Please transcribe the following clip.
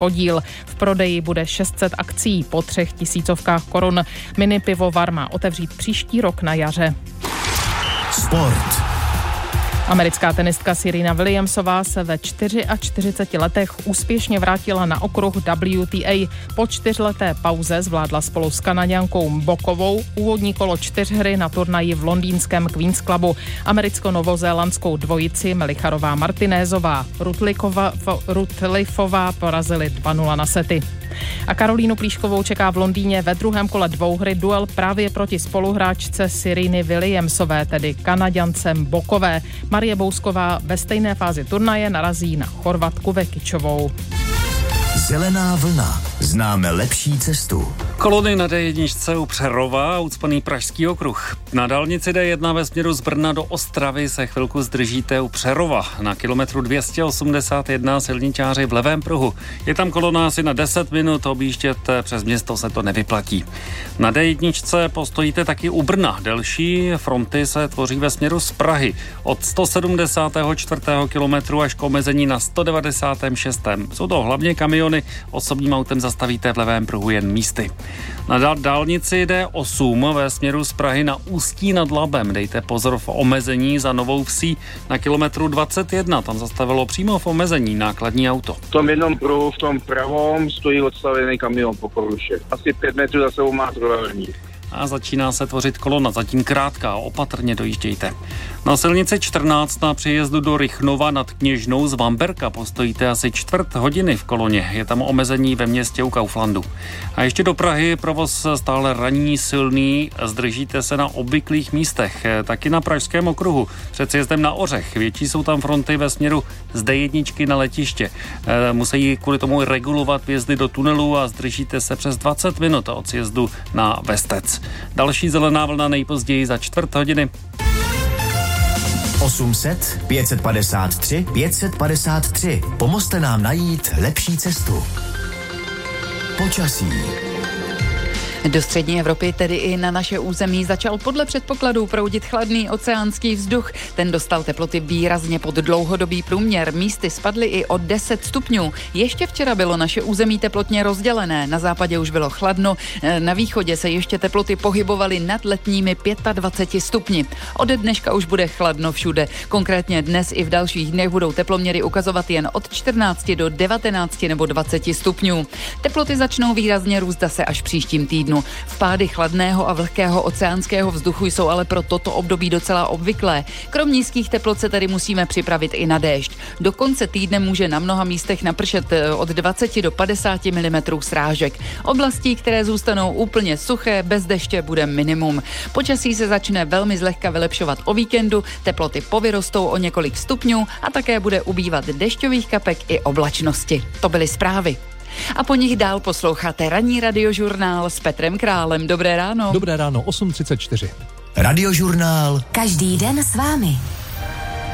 podíl. V prodeji bude 600 akcií po 3 000 korun. Mini pivovar má otevřít příští rok na jaře. Sport. Americká tenistka Serena Williamsová se ve 44 letech úspěšně vrátila na okruh WTA. Po 4leté pauze zvládla spolu s Kanaďankou Bokovou úvodní kolo 4 na turnaji v londýnském Queen's Clubu. Americko-novozélandskou dvojici Melicharová Martinézová Rutliffová porazili 2-0 na sety. A Karolínu Plíškovou čeká v Londýně ve druhém kole dvouhry duel právě proti spoluhráčce Sereny Williamsové, tedy Kanaďance Bokové. Marie Bousková ve stejné fázi turnaje narazí na Chorvatku Vekičovou. Zelená vlna. Známe lepší cestu. Kolony na D1 u Přerova a ucpaný Pražský okruh. Na dálnici D1 ve směru z Brna do Ostravy se chvilku zdržíte u Přerova. Na kilometru 281 silničáři v levém pruhu. Je tam kolona asi na 10 minut, objíždět přes město se to nevyplatí. Na D1 postojíte taky u Brna. Delší fronty se tvoří ve směru z Prahy. Od 174. kilometru až k omezení na 196. Jsou to hlavně kamiony, osobním autem zastavíte v levém pruhu jen místy. Na dálnici D8 ve směru z Prahy na Ústí nad Labem dejte pozor v omezení za Novou Vsí na kilometru 21. Tam zastavilo přímo v omezení nákladní auto. V tom jednom pruhu, v tom pravom, stojí odstavený kamion po poruše. Asi 5 metrů za sebou má trojúhelník. A začíná se tvořit kolona, zatím krátká, opatrně dojíždějte. Na silnici 14 na přejezdu do Rychnova nad Kněžnou z Vamberka postojíte asi 1/4 hodiny v koloně. Je tam omezení ve městě u Kauflandu. A ještě do Prahy provoz stále ranní, silný, zdržíte se na obvyklých místech. Taky na Pražském okruhu před sjezdem na Ořech. Větší jsou tam fronty ve směru z D1 na letiště. Musí kvůli tomu regulovat vjezdy do tunelu a zdržíte se přes 20 minut od sjezdu na Vestec. Další zelená vlna nejpozději za 1/4 hodiny. 800 553 553. Pomozte nám najít lepší cestu. Počasí. Do střední Evropy, tedy i na naše území, začal podle předpokladů proudit chladný oceánský vzduch. Ten dostal teploty výrazně pod dlouhodobý průměr. Místy spadly i o 10 stupňů. Ještě včera bylo naše území teplotně rozdělené. Na západě už bylo chladno, na východě se ještě teploty pohybovaly nad letními 25 stupni. Ode dneška už bude chladno všude. Konkrétně dnes i v dalších dnech budou teploměry ukazovat jen od 14 do 19 nebo 20 stupňů. Teploty začnou výrazně růst zase až příštím týdnu. Vpády chladného a vlhkého oceánského vzduchu jsou ale pro toto období docela obvyklé. Krom nízkých teplot se tedy musíme připravit i na déšť. Do konce týdne může na mnoha místech napršet od 20 do 50 mm srážek. Oblastí, které zůstanou úplně suché, bez deště, bude minimum. Počasí se začne velmi zlehka vylepšovat o víkendu, teploty povyrostou o několik stupňů a také bude ubývat dešťových kapek i oblačnosti. To byly zprávy. A po nich dál posloucháte ranní radiožurnál s Petrem Králem. Dobré ráno. Dobré ráno, 8:34. Radiožurnál. Každý den s vámi.